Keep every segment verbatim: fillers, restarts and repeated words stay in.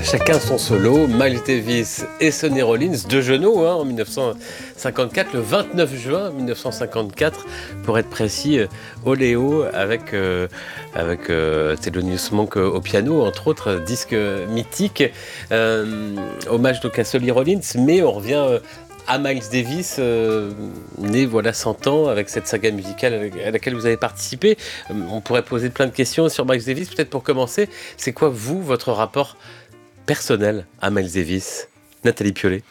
Chacun son solo, Miles Davis et Sonny Rollins, deux genoux hein, en dix-neuf cent cinquante-quatre, le vingt-neuf juin dix-neuf cent cinquante-quatre, pour être précis, euh, Oléo avec, euh, avec euh, Thelonious Monk au piano, entre autres, disque mythique. Euh, hommage donc à Sonny Rollins, mais on revient euh, à Miles Davis, euh, né voilà cent ans, avec cette saga musicale à laquelle vous avez participé. Euh, on pourrait poser plein de questions sur Miles Davis. Peut-être pour commencer, c'est quoi, vous, votre rapport personnel à Miles Davis? Nathalie Piollet.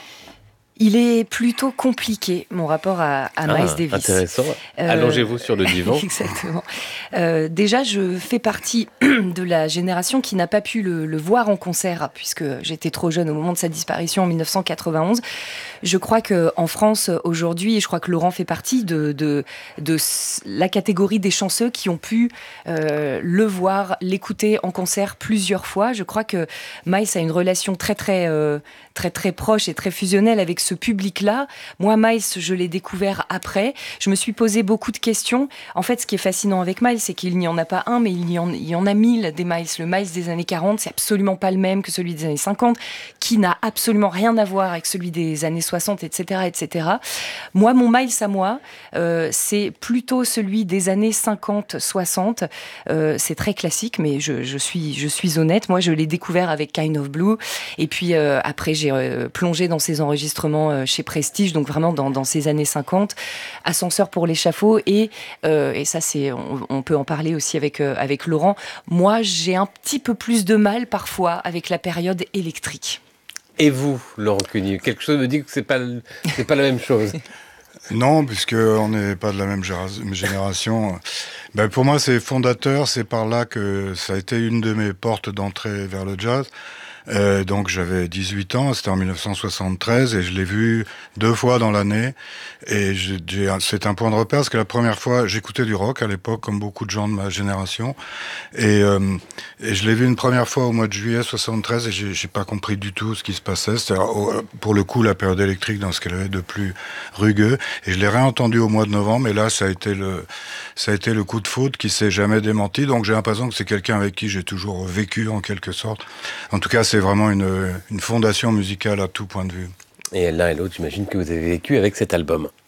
Il est plutôt compliqué, mon rapport à, à ah, Miles Davis. Intéressant. Euh, Allongez-vous sur le divan. Exactement. Euh, déjà, je fais partie de la génération qui n'a pas pu le, le voir en concert, puisque j'étais trop jeune au moment de sa disparition en dix-neuf cent quatre-vingt-onze. Je crois qu'en France, aujourd'hui, et je crois que Laurent fait partie de, de, de la catégorie des chanceux qui ont pu euh, le voir, l'écouter en concert plusieurs fois. Je crois que Miles a une relation très, très, euh, très, très proche et très fusionnelle avec ce public-là. Moi, Miles, je l'ai découvert après. Je me suis posé beaucoup de questions. En fait, ce qui est fascinant avec Miles, c'est qu'il n'y en a pas un, mais il y en, il y en a mille des Miles. Le Miles des années quarante, c'est absolument pas le même que celui des années cinquante, qui n'a absolument rien à voir avec celui des années soixante, et cetera, et cetera. Moi, mon Miles à moi, euh, c'est plutôt celui des années cinquante soixante. Euh, c'est très classique, mais je, je, suis, je suis honnête. Moi, je l'ai découvert avec Kind of Blue. Et puis, euh, après, j'ai euh, plongé dans ses enregistrements chez Prestige, donc vraiment dans, dans ces années cinquante, Ascenseur pour l'échafaud, et, euh, et ça, c'est, on, on peut en parler aussi avec, euh, avec Laurent. Moi, j'ai un petit peu plus de mal parfois avec la période électrique. Et vous, Laurent Cuny, quelque chose me dit que c'est pas, c'est pas la même chose. Non, puisqu'on n'est pas de la même génération. Ben pour moi, c'est fondateur, c'est par là que ça a été une de mes portes d'entrée vers le jazz. Euh, donc j'avais dix-huit ans, c'était en dix-neuf cent soixante-treize, et je l'ai vu deux fois dans l'année, et j'ai, j'ai, c'est un point de repère, parce que la première fois, j'écoutais du rock à l'époque, comme beaucoup de gens de ma génération, et, euh, et je l'ai vu une première fois au mois de juillet soixante-treize, et j'ai, j'ai pas compris du tout ce qui se passait, c'était pour le coup la période électrique dans ce qu'elle avait de plus rugueux, et je l'ai réentendu au mois de novembre, et là ça a été le, ça a été le coup de foudre qui s'est jamais démenti, donc j'ai l'impression que c'est quelqu'un avec qui j'ai toujours vécu en quelque sorte. En tout cas, c'est vraiment une, une fondation musicale à tout point de vue. Et l'un et l'autre, j'imagine que vous avez vécu avec cet album.